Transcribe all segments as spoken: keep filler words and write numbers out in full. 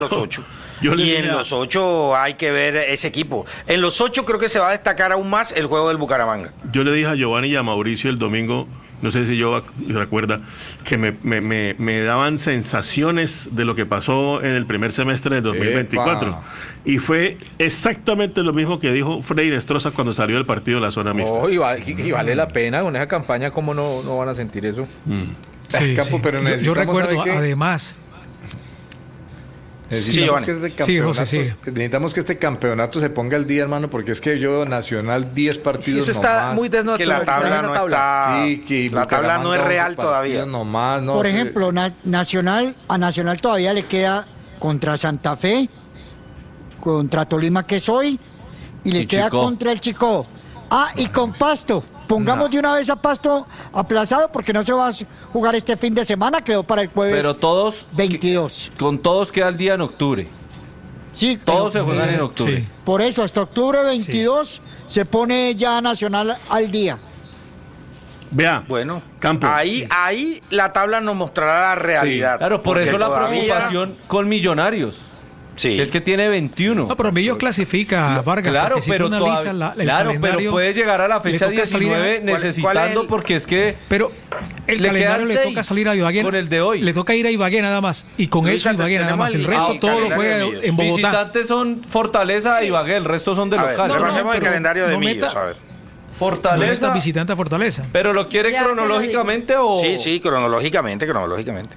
los ocho. Yo le y diría... en los ocho hay que ver ese equipo. En los ocho creo que se va a destacar aún más el juego del Bucaramanga. Yo le dije a Giovanni y a Mauricio el domingo, no sé si yo recuerda, que me, me, me, me daban sensaciones de lo que pasó en el primer semestre de dos mil veinticuatro. Epa. Y fue exactamente lo mismo que dijo Freire Estroza cuando salió del partido de la zona mixta. Oh, y, va, y, y vale la pena con esa campaña, ¿cómo no, no van a sentir eso? Mm. Sí, Campo, sí. Pero yo, yo recuerdo, que... además... Necesitamos, sí, que este sí, José, sí. necesitamos que este campeonato se ponga al día, hermano, porque es que yo, Nacional, diez partidos sí, eso está nomás. muy desnudado. Que la tabla no está... Sí, que la tabla no es real todavía. Nomás, no, Por sí. ejemplo, na Nacional, a Nacional todavía le queda contra Santa Fe, contra Tolima, que soy, y le y queda Chico. contra el Chico. Ah, y con Pasto. Pongamos no. de una vez a Pasto aplazado porque no se va a jugar este fin de semana, quedó para el jueves Pero todos, veintidós. Con todos queda el día en octubre. Sí, todos pero, se juegan eh, en octubre. Sí. Por eso, hasta octubre veintidós sí. se pone ya Nacional al día. Vea, bueno, Campo. Ahí, ahí la tabla nos mostrará la realidad. Sí. Claro, por eso la todavía... preocupación con Millonarios. Sí. Es que tiene veintiuno. No, pero Millos clasifica, Vargas. Claro, si pero, toda, la, claro pero puede llegar a la fecha diecinueve a, necesitando, ¿cuál es el... porque es que. Pero el le calendario le toca salir a Ibagué. Con el de hoy. Le toca ir a Ibagué nada más. Y con Luis, eso Ibagué nada más. El resto todo lo juega en Bogotá. Visitantes son Fortaleza y Ibagué, el resto son de a local. Ver, no, repasemos no, el calendario de no Millos, meta... a ver. Fortaleza. No visitante a Fortaleza. ¿Pero lo quiere ya cronológicamente o...? Sí, sí, cronológicamente, cronológicamente.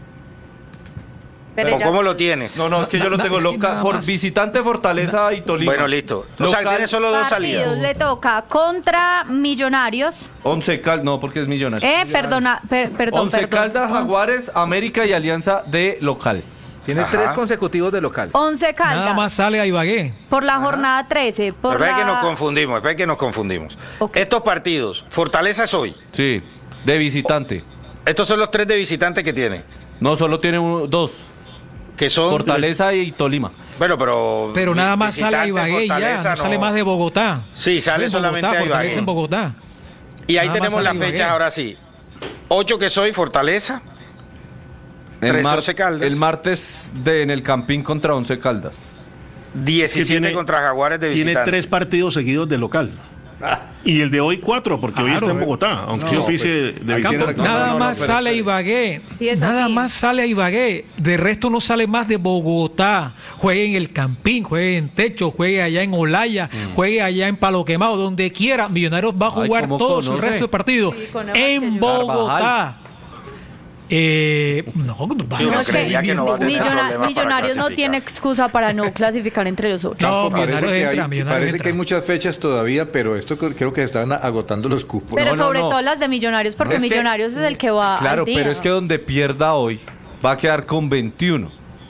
Pero ¿O cómo lo tienes? No, no, es que yo lo tengo loca. For, visitante Fortaleza y Tolima. Bueno, listo. O sea, tiene solo dos salidas. Le toca contra Millonarios. Once Caldas, no, porque es Millonarios. Eh, perdona, per, perdón, Once perdón. Caldas, Jaguares, América y Alianza de local. Tiene Ajá. tres consecutivos de local. Once Caldas. Nada más sale a Ibagué. Por la Ajá. jornada trece. Por espera la... que nos confundimos, espera que nos confundimos. Okay. Estos partidos, Fortaleza es hoy. Sí, de visitante. Estos son los tres de visitante que tiene. No, solo tiene uno, dos. Que son Fortaleza y Tolima. Bueno, pero pero nada más sale a Ibagué ya, no, no sale más de Bogotá. Sí, sale solamente Bogotá, a Ibagué. en Bogotá. Y ahí nada tenemos las fechas ahora sí. ocho que soy Fortaleza. El, mar, Once Caldas. el martes de, en el Campín contra Once Caldas. diecisiete tiene, contra Jaguares de visitante. Tiene tres partidos seguidos de local. Ah. Y el de hoy cuatro, porque claro, hoy está en Bogotá, aunque no, sí oficie pues, de visitante. Nada no, no, más no, sale a Ibagué. Sí, nada así. más sale a Ibagué. De resto no sale más de Bogotá. Juegue en el Campín, juegue en Techo, juegue allá en Olaya, mm. juegue allá en Palo Quemado, donde quiera. Millonarios va a jugar todo su resto de partidos sí, en Bogotá. Carvajal. Eh, no, sí, no creía que no va a tener Millona, Millonarios no tiene excusa para no clasificar entre los ocho. No, parece, que hay, entra, parece que hay muchas fechas todavía, pero esto creo que están agotando los cupos. Pero no, sobre no, no. todo las de Millonarios, porque es Millonarios que, es el que va claro, al día. Pero es que donde pierda hoy va a quedar con veintiuno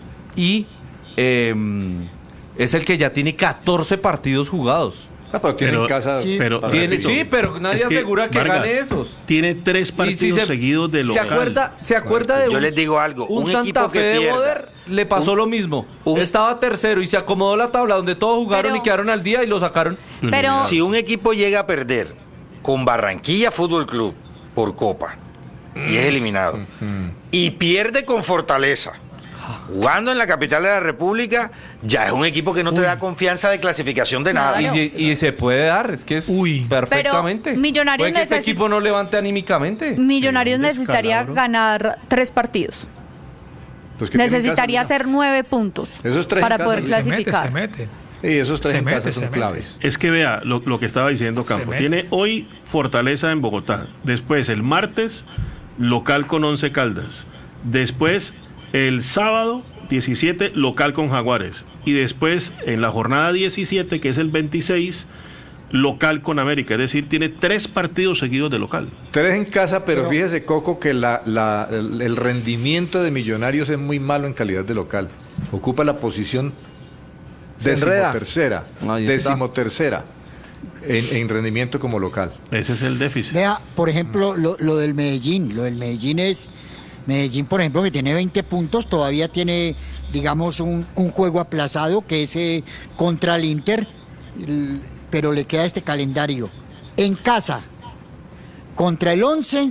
y eh, es el que ya tiene catorce partidos jugados. Ah, pero tiene pero, casa, sí, pero, tiene, sí, pero nadie es que asegura que Vargas gane esos. Tiene tres partidos si se, seguidos de local. ¿Se acuerda, se acuerda de Yo un, les digo algo, un, un Santa Fe de Boder le pasó un, lo mismo. Un, Estaba tercero y se acomodó la tabla donde todos jugaron pero, y quedaron al día y lo sacaron. Pero si un equipo llega a perder con Barranquilla Fútbol Club por Copa y es eliminado mm-hmm. y pierde con Fortaleza jugando en la capital de la República, ya es un equipo que no te Uy. da confianza de clasificación de nada. Y, y, y se puede dar, es que es Uy. perfectamente. Pero Millonarios puede que este equipo no levante anímicamente. Millonarios necesitaría ganar tres partidos. Pues necesitaría casa, hacer nueve puntos esos tres para poder casa, clasificar. Se mete, se mete. Sí, esos tres se en mete, casa son claves. Es que vea lo, lo que estaba diciendo Campo. Tiene hoy Fortaleza en Bogotá. Después el martes, local con Once Caldas. Después el sábado diecisiete, local con Jaguares. Y después, en la jornada diecisiete, que es el veintiséis, local con América. Es decir, tiene tres partidos seguidos de local. Tres en casa, pero, pero fíjese, Coco, que la, la, el, el rendimiento de Millonarios es muy malo en calidad de local. Ocupa la posición decimotercera. Decimotercera. En, en rendimiento como local. Ese es el déficit. Vea, por ejemplo, lo, lo del Medellín. Lo del Medellín es... Medellín, por ejemplo, que tiene veinte puntos, todavía tiene, digamos, un, un juego aplazado, que es eh, contra el Inter, el, pero le queda este calendario. En casa, contra el Once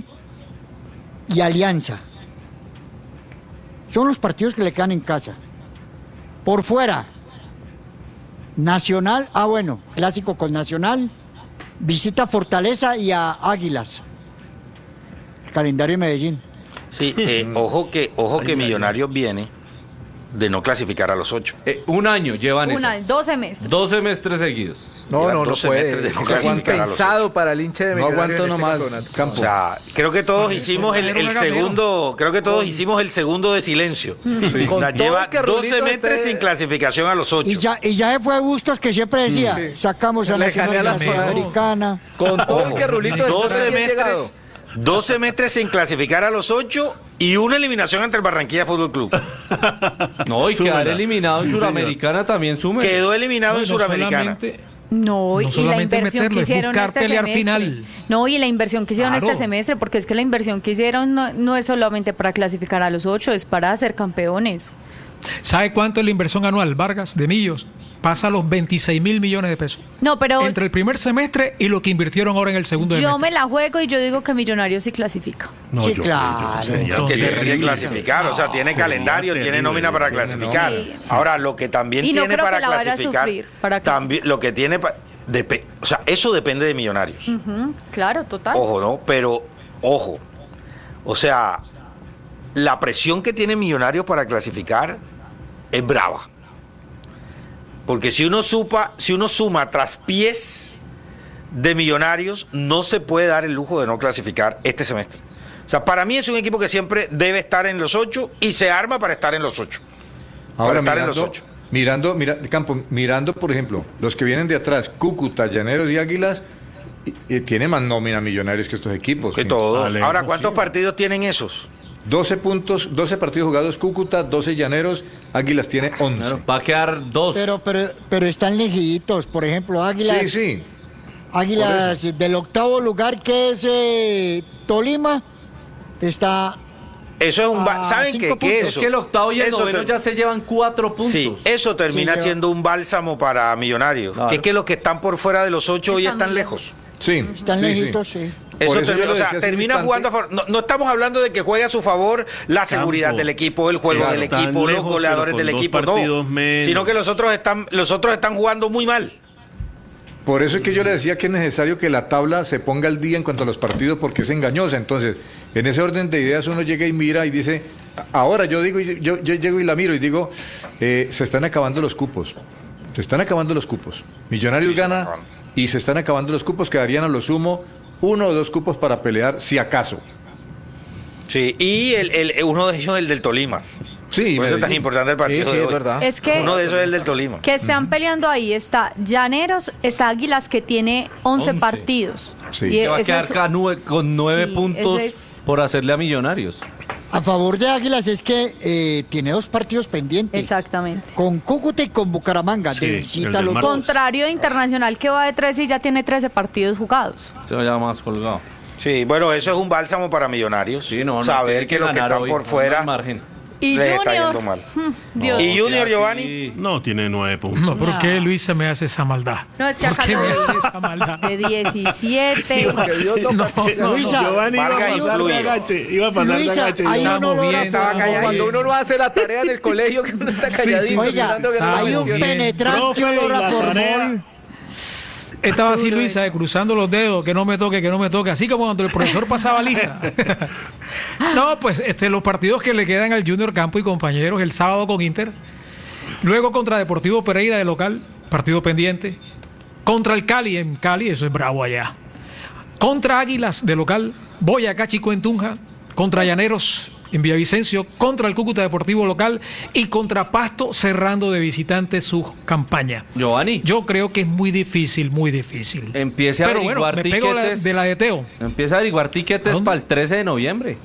y Alianza. Son los partidos que le quedan en casa. Por fuera, Nacional, ah bueno, clásico con Nacional, visita Fortaleza y a Águilas. El calendario de Medellín. Sí, eh, ojo que, ojo que Millonarios viene de no clasificar a los ocho. Eh, un año llevan Un esas. año, dos semestres. Dos semestres seguidos. No, Llevan no, no dos semestres puede. de no Eso es clasificar a los impensado ocho. para el hincha de No Millonarios aguanto en este nomás, campeonato. Campo. O sea, creo que todos Por eso hicimos el, era el una gamera. segundo, creo que todos hicimos el segundo de silencio. Sí. Con La todo lleva y que dos Rulito semestres esté- sin clasificación a los ocho. Y ya, y ya se fue Bustos que siempre decía, Sí. sacamos a Le Nacional gané a de la la Sudamericana. Sudamericana. Con todo Ojo, y que Rulito dos está recién semestres, llegado. dos semestres sin clasificar a los ocho y una eliminación ante el Barranquilla Fútbol Club. No, y Súmela. quedar eliminado en Sí, señor. Suramericana también sume. Quedó eliminado No, en no Suramericana. solamente- No, No y la solamente inversión meterlo, que es hicieron buscar este pelear semestre. final. No, y la inversión que hicieron Claro. este semestre, porque es que la inversión que hicieron no, no es solamente para clasificar a los ocho, es para ser campeones. ¿Sabe cuánto es la inversión anual, Vargas, de Millos? Pasa a los veintiséis mil millones de pesos. No, pero Entre el primer semestre y lo que invirtieron ahora en el segundo yo semestre. me la juego y yo digo que Millonarios sí clasifica. No, Sí, yo- claro. yo- sería Que tiene que terrible. clasificar, o sea, tiene sería calendario, tiene terrible, nómina para tiene clasificar. nómina. Sí. Ahora, lo que también Y no tiene creo para que la vaya a clasificar, sufrir para también lo que tiene, pa- depe- o sea, eso depende de Millonarios. Ujú, claro, total. Ojo, ¿no? Pero, ojo, o sea, la presión que tiene Millonarios para clasificar es brava. Porque si uno supa, si uno suma traspiés de Millonarios, no se puede dar el lujo de no clasificar este semestre. O sea, para mí es un equipo que siempre debe estar en los ocho y se arma para estar en los ocho. Ahora para estar en mirando, los ocho. mirando, mira, Campo, mirando, por ejemplo, los que vienen de atrás, Cúcuta, Llaneros y Águilas, y, y tiene más nómina Millonarios que estos equipos. Que todos. Alejo, Ahora, ¿cuántos sí. partidos tienen esos? doce puntos, doce partidos jugados Cúcuta, doce Llaneros, Águilas tiene once. Claro, va a quedar dos. Pero, pero, pero están lejitos. Por ejemplo, Águilas, Sí, sí. Águilas del octavo lugar que es eh, Tolima, está... Eso es un... ba- Ah, ¿Saben cinco qué? ¿Qué puntos. eso? Es que el octavo y el Eso noveno te- ya se llevan cuatro puntos. Sí, eso termina Sí, yo- siendo un bálsamo para Millonarios. Claro. Que es que los que están por fuera de los ocho hoy Están están muy lejos. Sí, Están sí, sí. lejitos, sí. Eso, Por eso termina, yo lo o sea, decía hace un termina instante. jugando a favor. No, no estamos hablando de que juegue a su favor la seguridad Campo. del equipo, el juego Claro, del están equipo, los lejos, goleadores pero del con dos equipo, no. partidos menos. Sino que los otros están, los otros están jugando muy mal. Por eso es que yo le decía que es necesario que la tabla se ponga al día en cuanto a los partidos porque es engañosa. Entonces, en ese orden de ideas uno llega y mira y dice, ahora yo digo, yo, yo llego y la miro y digo, eh, se están acabando los cupos. Se están acabando los cupos. Millonarios Sí, se gana acaban. y se están acabando los cupos. Quedarían a lo sumo uno o dos cupos para pelear, si acaso. Sí, y el, el- uno de ellos es el del Tolima. Sí, Por eso es tan Medellín. importante el partido Sí, sí, de es hoy. verdad. Es que, Uno de esos es el del Tolima. que están peleando ahí está Llaneros, está Águilas que tiene once, once. partidos. Sí. Y Que va a eso quedar es- cada nue- con nueve Sí, puntos ese es- por hacerle a Millonarios. A favor de Águilas es que eh, tiene dos partidos pendientes. Exactamente. Con Cúcuta y con Bucaramanga. Sí, de el visita del a los martes. dos. Contrario de Internacional que va de trece y ya tiene trece partidos jugados. Se vaya más colgado. Sí, bueno, eso es un bálsamo para Millonarios. Sí, no, no, Saber tiene que los que ganar están hoy, por no fuera hay margen. Y les está Junior. yendo mal. hmm, Dios. ¿Y Junior, sí, Giovanni? sí. No, tiene nueve puntos. No, ¿por qué Luis se me hace esa maldad? No, es que ¿Por acá qué no me veo. hace esa maldad? De diecisiete. Porque Dios no, No, castiga. no, Luisa, Giovanni iba a Vargas pasar de influye. agache, iba a pasar de Luisa, agache. hay un Estamos olor a bien, estaba formal. calladito. Cuando uno no hace la tarea en el colegio, que uno está calladito. Oiga, mirando que no estamos hay un menciona. bien. penetrante Profe, olor ¿y a la tarea? formol. Estaba así Luisa, eh, cruzando los dedos, que no me toque, que no me toque, así como cuando el profesor pasaba lista. No, pues este, los partidos que le quedan al Junior Campo y compañeros, el sábado con Inter, luego contra Deportivo Pereira de local, partido pendiente, contra el Cali en Cali, eso es bravo allá, contra Águilas de local, Boyacá Chico en Tunja, contra Llaneros en Villavicencio, contra el Cúcuta Deportivo local y contra Pasto cerrando de visitante su campaña. Giovanni, Yo creo que es muy difícil, muy difícil. empiece a Pero bueno, averiguar me pego la- tiquetes. de la de Teo. Empieza a averiguar ¿A tiquetes dónde? para el trece de noviembre.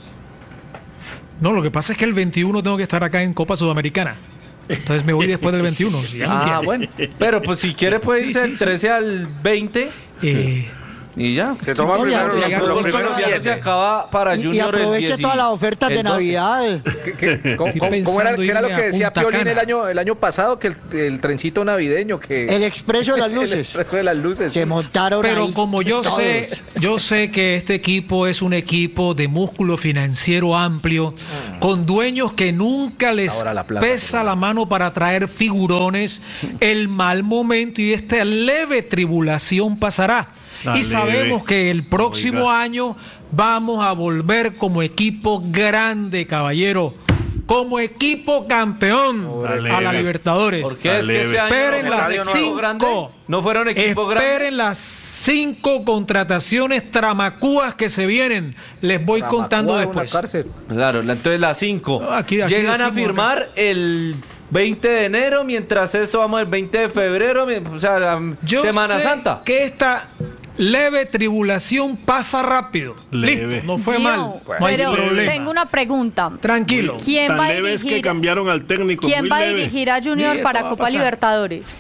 No, lo que pasa es que el veintiuno tengo que estar acá en Copa Sudamericana. Entonces me voy después del veintiuno. ¿Sí? ¿Ya me Ah, entiende? bueno. Pero pues si quiere puede Sí, irse sí, del sí. trece al veinte. Eh, Y ya. Se toma No, primero ya, los, ya, los ya, primeros Ya siete. se acaba para Y, Junior y el aproveche diez y- todas las ofertas de el doce. Navidad. ¿Qué- ¿Cómo, Estoy cómo- cómo era, pensando qué era lo irme que a decía Punta Piolín Cana. el año, el año pasado? Que el, el trencito navideño, que El expreso de las el luces. expreso de las luces. Se montaron Pero ahí como yo todos. sé, yo sé que este equipo es un equipo de músculo financiero amplio, con dueños que nunca les Ahora la plata, pesa la mano para traer figurones, el mal momento y esta leve tribulación pasará. La y leve. sabemos que el próximo Oiga. año vamos a volver como equipo grande, caballero. Como equipo campeón La a la leve. Libertadores. ¿Por qué? Es que Leve. este año Esperen no las fueron equipo cinco. grande. No fueron equipo grande. Esperen las cinco contrataciones tramacúas que se vienen. Les voy Ramacúa, contando una después. cárcel. Claro, la- entonces las cinco. No, aquí- aquí llegan a decimos firmar el veinte de enero, mientras esto vamos el veinte de febrero, mi- o sea, la Yo Semana sé Santa. que esta leve tribulación pasa rápido. Leve. Listo, no fue Gio, mal. No hay pero problema. tengo una pregunta. Tranquilo. ¿Quién Tan va a leves que dirigir? cambiaron al técnico. ¿Quién muy va a leve. dirigir a Junior Sí, para esto va a Copa pasar. Libertadores?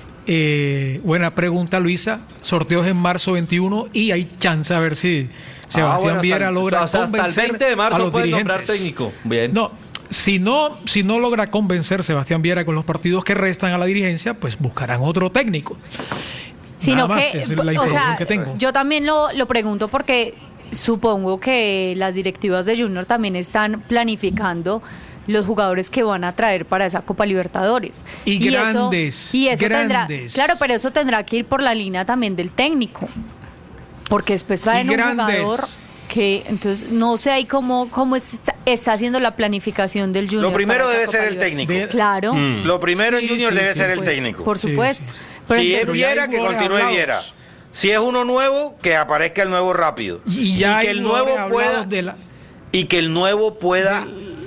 Eh, buena pregunta, Luisa. Sorteos en marzo veintiuno y hay chance a ver si Sebastián Ah, bueno, Viera hasta, logra hasta, hasta el convencer veinte de a marzo los pueden nombrar dirigentes. técnico. Bien. No, si no, si no logra convencer Sebastián Viera con los partidos que restan a la dirigencia, pues buscarán otro técnico. Sino Nada más, que, esa es la o información sea, que tengo. yo también lo, lo pregunto porque supongo que las directivas de Junior también están planificando los jugadores que van a traer para esa Copa Libertadores. Y eso- grandes, y eso tendrá, grandes. claro, pero eso tendrá que ir por la línea también del técnico. Porque después traen Y un grandes. jugador que, entonces, no sé ahí cómo, cómo está, está haciendo la planificación del Junior. Lo primero para esa debe Copa ser el Libertadores. técnico. Claro. Mm. Lo primero Sí, en Junior sí, debe sí, ser el pues, técnico. Por Sí, supuesto. sí. Pero Si es entonces- Viera, hay que jugadores continúe hablados. Viera. Si es uno nuevo, que aparezca el nuevo rápido. Y ya que hay el nuevo jugadores pueda hablados de la- y que el nuevo pueda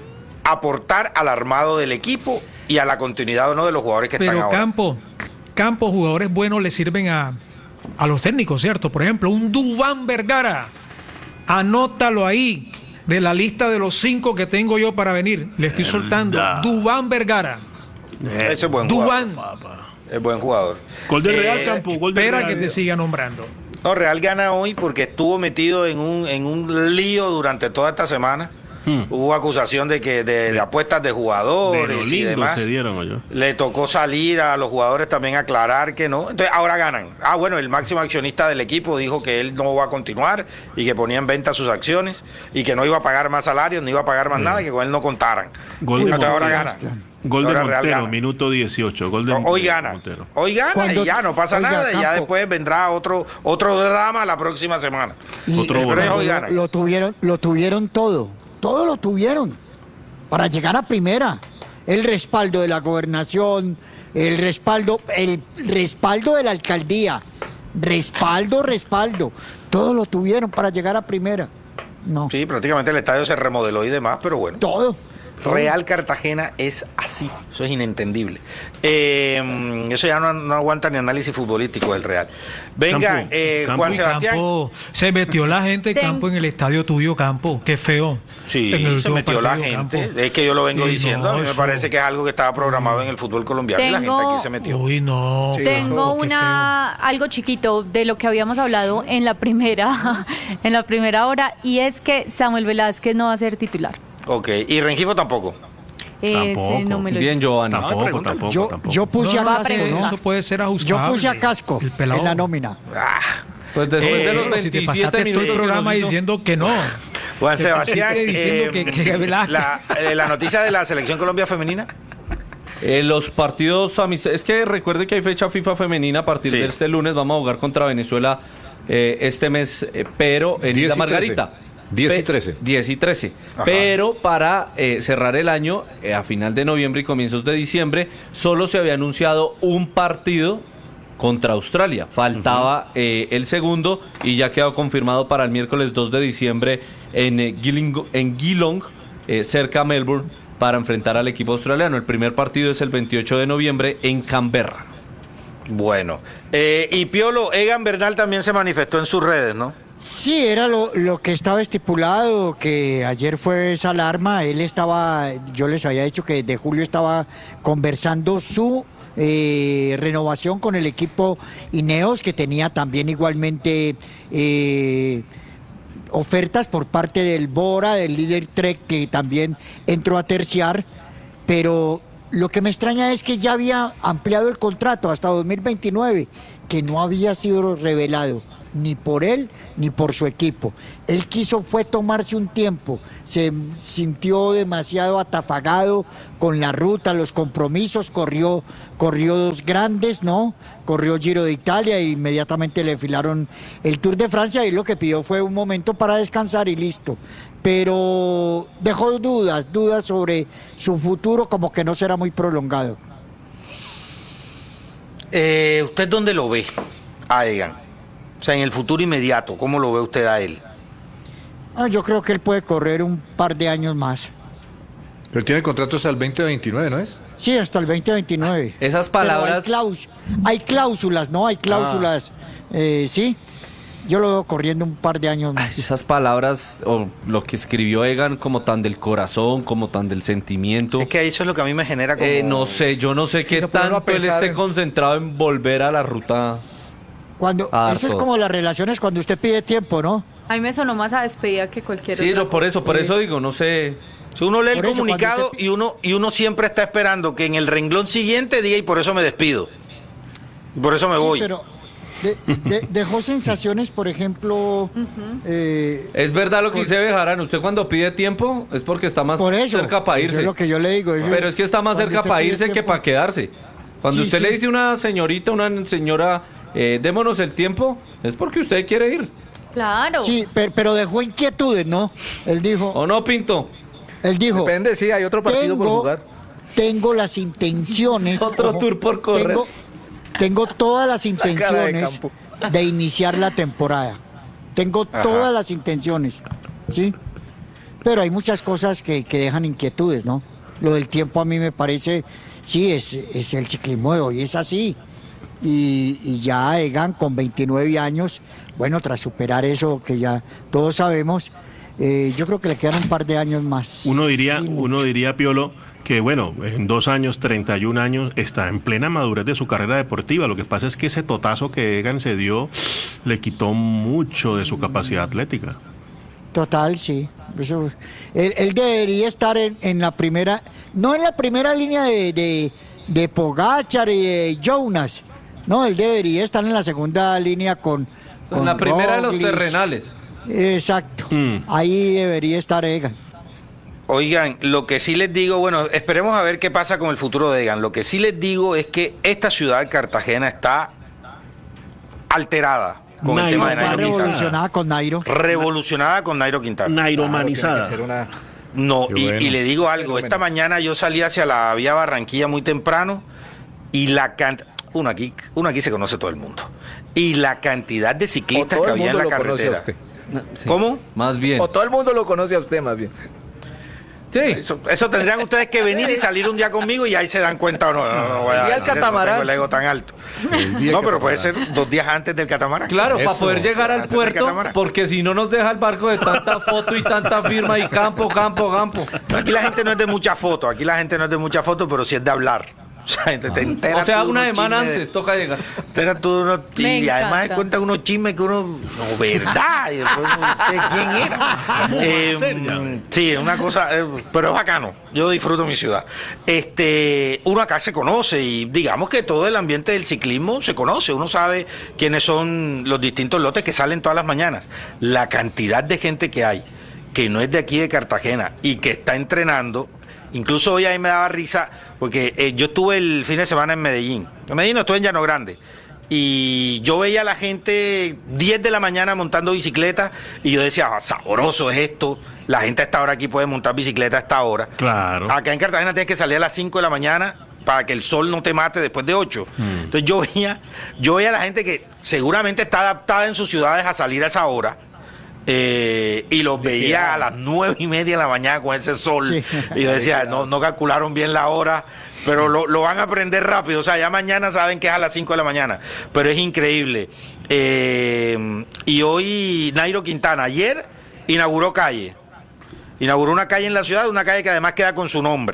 aportar al armado del equipo y a la continuidad o no de los jugadores que están Pero ahora. Campo, Campo, jugadores buenos le sirven a, a los técnicos, ¿cierto? Por ejemplo, un Duván Vergara, anótalo ahí, de la lista de los cinco que tengo yo para venir. Le estoy soltando. Duván Vergara. Ese es buen Duván. jugador. Es buen jugador. Gol del Real, Eh, Campo. Gol del Espera Real. que te siga nombrando. No, Real gana hoy porque estuvo metido en un, en un lío durante toda esta semana. Hmm. Hubo acusación de que de, de apuestas de De jugadores lo y lindo demás. se dieron, oye. Le tocó salir a los jugadores también a aclarar que no. Entonces ahora ganan. Ah, bueno, el máximo accionista del equipo dijo que él no va a continuar y que ponía en venta sus acciones y que no iba a pagar más salarios, no iba a pagar más nada, que con él no contaran. Gol de Entonces ahora Montero. gana. Gol de Ahora Real Montero, gana. minuto dieciocho. Gol de Hoy de gana. Montero. Hoy gana Cuando- y ya no pasa Oiga, nada. Y ya Campo. después vendrá otro otro drama la próxima semana. Y Otro pero borrado. Hoy lo, gana. lo tuvieron, lo tuvieron todo, todo lo tuvieron para llegar a primera. El respaldo de la gobernación, el respaldo, el respaldo de la alcaldía, respaldo, respaldo, todo lo tuvieron para llegar a primera. No, Sí, prácticamente el estadio se remodeló y demás, pero bueno. todo. Real Cartagena es así, eso es inentendible. Eh, eso ya no, no aguanta ni análisis futbolístico del Real. Venga, Campo, eh, Campo. Juan Uy, Sebastián. Campo, se metió la gente, Ten- Campo, en el estadio tuyo, Campo. Qué feo. Sí, En el se último metió la partido, gente. Campo. Es que yo lo vengo Sí, diciendo. no, a mí me eso- parece que es algo que estaba programado en el fútbol colombiano y la Tengo- gente aquí se metió. Uy, no. Sí, Tengo qué una algo chiquito de lo que habíamos hablado en la primera en la primera hora y es que Samuel Velázquez no va a ser titular. Ok, y Rengifo tampoco. Ese Tampoco. no me lo Bien, Giovanni. Tampoco, pregúntale. tampoco, Yo, tampoco. yo puse No, a no, va a Casco, preguntar. ¿no? Eso puede ser Yo ajustable. puse a Casco El pelado. en la nómina. Ah, Pues después Eh, de los Si te veintisiete pasaste todo minutos el que programa nos hizo- diciendo que no. Juan Que Sebastián, sigue diciendo eh, que- que Velázquez. la, eh, la noticia de la selección Colombia femenina. Eh, los partidos amistosos. Es que recuerde que hay fecha FIFA femenina a partir Sí. de este lunes. Vamos a jugar contra Venezuela eh, este mes, eh, pero en diez Isla y Margarita. trece. diez y Pe- trece. diez y trece. Ajá. Pero para eh, cerrar el año, eh, a final de noviembre y comienzos de diciembre, solo se había anunciado un partido contra Australia. Faltaba eh, el segundo y ya quedó confirmado para el miércoles dos de diciembre en, eh, Geelong, en Geelong, eh, cerca a Melbourne, para enfrentar al equipo australiano. El primer partido es el veintiocho de noviembre en Canberra. Bueno, eh, y Piolo, Egan Bernal también se manifestó en sus redes, ¿no? Sí, era lo, lo que estaba estipulado, que ayer fue esa alarma, él estaba, yo les había dicho que de julio estaba conversando su eh, renovación con el equipo Ineos, que tenía también igualmente eh, ofertas por parte del Bora, del líder Trek, que también entró a terciar, pero lo que me extraña es que ya había ampliado el contrato hasta dos mil veintinueve, que no había sido revelado ni por él ni por su equipo. Él quiso fue tomarse un tiempo, se sintió demasiado atafagado con la ruta, los compromisos, corrió, corrió dos grandes, ¿no? Corrió Giro de Italia e inmediatamente le filaron el Tour de Francia, y lo que pidió fue un momento para descansar y listo. Pero dejó dudas, dudas sobre su futuro, como que no será muy prolongado. Eh, ¿Usted dónde lo ve a Egan? O sea, en el futuro inmediato, ¿cómo lo ve usted a él? Ah, yo creo que él puede correr un par de años más. Pero tiene contrato hasta el veinte veintinueve, ¿no es? Sí, hasta el veinte veintinueve. Esas palabras... Pero hay, claus- hay cláusulas, ¿no? Hay cláusulas, ah. eh, sí. Yo lo veo corriendo un par de años más. Esas palabras, o lo que escribió Egan, como tan del corazón, como tan del sentimiento. Es que eso es lo que a mí me genera como... Eh, no sé, yo no sé Sí, qué no puede uno tanto él pensar esté en- concentrado en volver a la ruta. Cuando, Ah, eso es todo. como las relaciones cuando usted pide tiempo, ¿no? A mí me sonó más a despedida que cualquier Sí, otra no, por eso, por Sí. eso digo, no sé. Si uno lee el Por eso, comunicado cuando usted- y uno y uno siempre está esperando que en el renglón siguiente diga y por eso me despido. Y por eso me Sí, voy. pero de- de- dejó sensaciones, por ejemplo, eh, Es verdad lo que Por- dice Bejarano, usted cuando pide tiempo es porque está más por eso. cerca para Eso irse. es lo que yo le digo. eso Pero es que está más cuando cerca usted para pide irse que tiempo- para quedarse. Cuando Sí, usted sí. le dice a una señorita, una señora, eh, démonos el tiempo, es porque usted quiere ir. Claro. Sí, pero, pero dejó inquietudes, ¿no? Él dijo, ¿O no, Pinto? él dijo, Depende, sí, hay otro partido por tengo, jugar. tengo las intenciones. Otro tour por correr. Tengo, tengo todas las cara de intenciones campo. de iniciar la temporada. Tengo Ajá. todas las intenciones, ¿sí? Pero hay muchas cosas que, que dejan inquietudes, ¿no? Lo del tiempo a mí me parece, sí, es, es el ciclismo de hoy, es así. Y, y ya Egan con veintinueve años, bueno, tras superar eso que ya todos sabemos, eh, yo creo que le quedan un par de años más. Uno diría, Sí, uno mucho. diría, Piolo, que bueno, en dos años, treinta y un años, está en plena madurez de su carrera deportiva. Lo que pasa es que ese totazo que Egan se dio le quitó mucho de su capacidad atlética. Total, sí. Eso, él, él debería estar en, en la primera, no en la primera línea de, de, de Pogacar y de Jonas. No, él debería estar en la segunda línea con. En con la primera de los Roglic. terrenales. Exacto. Mm. Ahí debería estar Egan. Oigan, lo que sí les digo, bueno, esperemos a ver qué pasa con el futuro de Egan. Lo que sí les digo es que esta ciudad, Cartagena, está alterada con el Nairo tema de Está Nairo Quintana. revolucionada con Nairo. Revolucionada con Nairo Quintana. Nairomanizada. Claro, tiene que ser una- No, Qué y, bueno. y le digo algo, Fenómeno. esta mañana yo salí hacia la vía Barranquilla muy temprano y la cantidad, uno aquí, uno aquí se conoce todo el mundo, y la cantidad de O ciclistas todo que el había en mundo la lo conoce a carretera. usted. Sí. ¿Cómo? Más bien. O todo el mundo lo conoce a usted, más bien. Sí. Eso, eso tendrían ustedes que venir y salir un día conmigo y ahí se dan cuenta o no. No, no voy a El día del decir eso, catamarán. tengo el ego tan alto. No, pero puede ser dos días antes del catamarán. Claro, para Eso. poder llegar al Antes del puerto, catamarán. porque si no nos deja el barco de tanta foto y tanta firma y campo, campo, campo. Aquí la gente no es de mucha foto, aquí la gente no es de mucha foto, pero sí es de hablar. O sea, te, te enteras O sea, tú de una unos semana chismes de- antes toca llegar. Enteras tú de unos chi- Me y además encanta. cuenta unos chismes que uno, no, verdad, y después uno, ¿usted quién era? Eh, sí, una cosa, eh, pero es bacano, yo disfruto mi ciudad. Este, uno acá se conoce y digamos que todo el ambiente del ciclismo se conoce, uno sabe quiénes son los distintos lotes que salen todas las mañanas. La cantidad de gente que hay, que no es de aquí de Cartagena y que está entrenando. Incluso hoy ahí me daba risa, porque eh, yo estuve el fin de semana en Medellín. En Medellín no, estuve en Llano Grande. Y yo veía a la gente diez de la mañana montando bicicleta y yo decía, ah, sabroso es esto. La gente a esta hora aquí puede montar bicicleta a esta hora. Claro. Acá en Cartagena tienes que salir a las cinco de la mañana para que el sol no te mate después de ocho. Entonces yo veía, yo veía a la gente que seguramente está adaptada en sus ciudades a salir a esa hora. Eh, y los veía a las nueve y media de la mañana con ese sol. Sí. Y yo decía, no, no calcularon bien la hora, pero lo, lo van a aprender rápido. O sea, ya mañana saben que es a las cinco de la mañana. Pero es increíble. Eh, y hoy Nairo Quintana, ayer inauguró calle. Inauguró una calle en la ciudad, una calle que además queda con su nombre.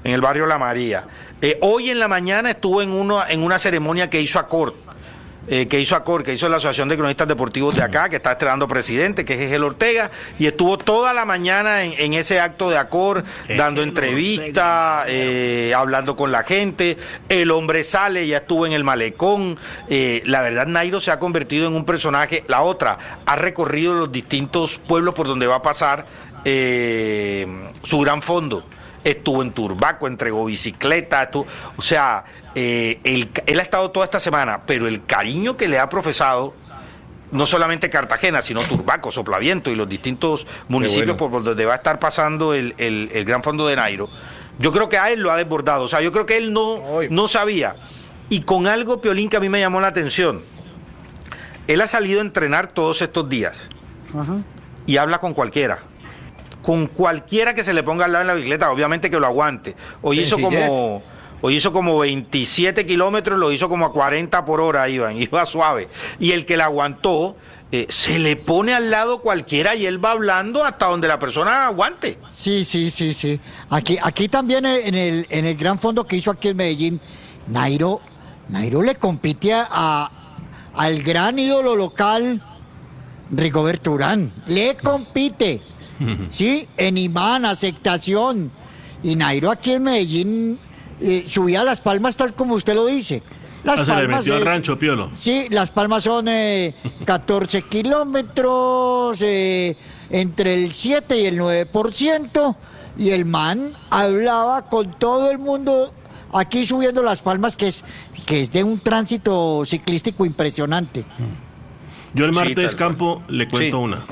en el barrio La María. Eh, hoy en la mañana estuvo en, uno, en una ceremonia que hizo Acor, eh, que hizo Acor, que hizo la Asociación de Cronistas Deportivos de acá, que está estrenando presidente, que es Egel Ortega, y estuvo toda la mañana en, en ese acto de Acor, dando entrevistas, eh, hablando con la gente. El hombre sale, ya estuvo en el malecón. Eh, la verdad, Nairo se ha convertido en un personaje. La otra, ha recorrido los distintos pueblos por donde va a pasar eh, su gran fondo. Estuvo en Turbaco, entregó bicicleta, estuvo, o sea, eh, él, él ha estado toda esta semana, pero el cariño que le ha profesado, no solamente Cartagena, sino Turbaco, Soplaviento y los distintos municipios bueno. por donde va a estar pasando el, el, el gran fondo de Nairo, yo creo que a él lo ha desbordado. O sea, yo creo que él no, no sabía. Y con algo, Piolín, que a mí me llamó la atención, él ha salido a entrenar todos estos días. Ajá. Y habla con cualquiera. Con cualquiera que se le ponga al lado en la bicicleta, obviamente que lo aguante. Hoy hizo como hoy hizo como veintisiete kilómetros, lo hizo como a cuarenta por hora, Iván, iba suave. Y el que la aguantó, eh, se le pone al lado cualquiera y él va hablando hasta donde la persona aguante. Sí, sí, sí, sí. Aquí, aquí también en el, en el gran fondo que hizo aquí en Medellín, Nairo, Nairo le compite a, al gran ídolo local, Rigoberto Urán. Le compite. Sí, en imán, aceptación. Y Nairo aquí en Medellín eh, subía a Las Palmas tal como usted lo dice. Las ah, Palmas se le metió es, al rancho, Piolo. Sí, Las Palmas son eh, catorce kilómetros, eh, entre el siete y el nueve por ciento. Y el man hablaba con todo el mundo aquí subiendo Las Palmas, que es, que es de un tránsito ciclístico impresionante. Yo el martes, sí, Campo, le cuento sí. una.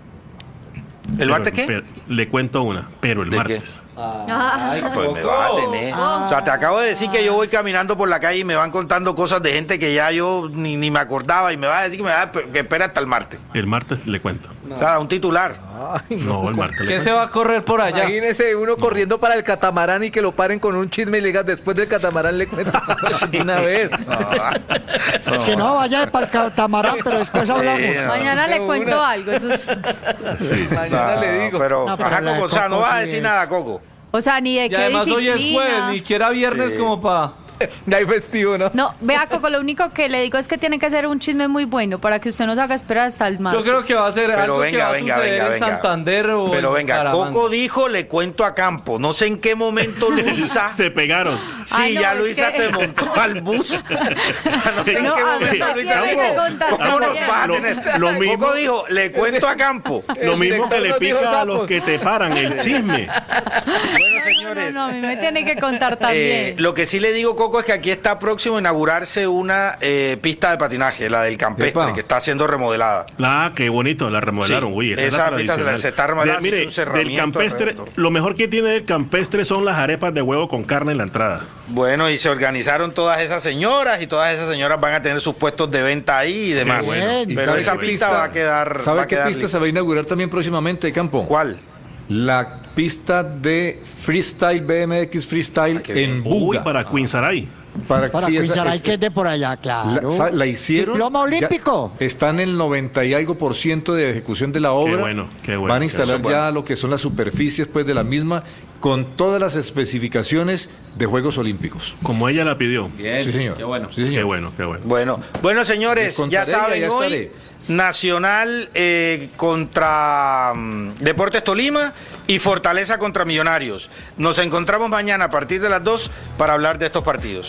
¿El martes qué? Pero, le cuento una, pero el martes. Qué? Ay, pues me vas a tener. Ah. O sea, te acabo de decir que yo voy caminando por la calle y me van contando cosas de gente que ya yo ni, ni me acordaba y me vas a decir que me va a, que espera hasta el martes. El martes le cuento. No. O sea, un titular. Ay, no, no, el martes. ¿Qué se va a correr por allá? Imagínese uno no. corriendo para el catamarán y que lo paren con un chisme y le digan después del catamarán le cuento una vez. No. Es que no, vaya para el catamarán, pero después hablamos. Sí, no. Mañana le cuento una. algo. Eso es... sí. Mañana no, le digo. Pero, no, pero ajá, Coco, o sea, no vas a decir es... nada, Coco. O sea, ni de y qué además disciplina. Hoy es jueves, ni siquiera viernes sí. como para... Ya hay festivo, ¿no? No, vea, Coco, lo único que le digo es que tiene que ser un chisme muy bueno para que usted no se haga esperar hasta el martes. Yo creo que va a ser pero algo venga, que va a venga, suceder venga, en venga. Santander o Pero en venga, Caramanga. Coco dijo, le cuento a Campo. No sé en qué momento Luisa... se pegaron. Sí, Ay, no, ya Luisa que... se montó al bus. O sea, no sé no, en qué momento no, Luisa dijo, ¿cómo nos va a tener? Lo mismo, Coco dijo, le cuento a Campo. Lo mismo que le pica a los que te paran, el chisme. Bueno, señores. No, no, no, a mí me tiene que contar también. Eh, lo que sí le digo, Coco, es que aquí está próximo a inaugurarse una eh, pista de patinaje, la del Campestre, Epa. que está siendo remodelada. Ah, qué bonito, la remodelaron. Sí, Uy, esa, esa es la pista se, la, se está remodelando. De, mire, del Campestre, lo mejor que tiene el Campestre son las arepas de huevo con carne en la entrada. Bueno, y se organizaron todas esas señoras y todas esas señoras van a tener sus puestos de venta ahí y demás. Bueno. Pero esa pista, pista va a quedar. ¿Sabe va a qué quedar pista lista. se va a inaugurar también próximamente, Campo? ¿Cuál? La pista de freestyle, B M X freestyle ah, en Buga. Uy, para Quinsaray. Para, para sí, Quinsaray, es, que es de por allá, claro. La, la hicieron. Diploma olímpico. Está en el noventa y algo por ciento de ejecución de la obra. Qué bueno, qué bueno. Van a instalar ya bueno. lo que son las superficies pues, de la misma, con todas las especificaciones de Juegos Olímpicos. Como ella la pidió. Bien, sí, señor. Qué bueno. Sí, señor. Qué bueno, qué bueno. Bueno, bueno señores, ya saben, ya hoy Nacional eh, contra um, Deportes Tolima y Fortaleza contra Millonarios. Nos encontramos mañana a partir de las dos para hablar de estos partidos.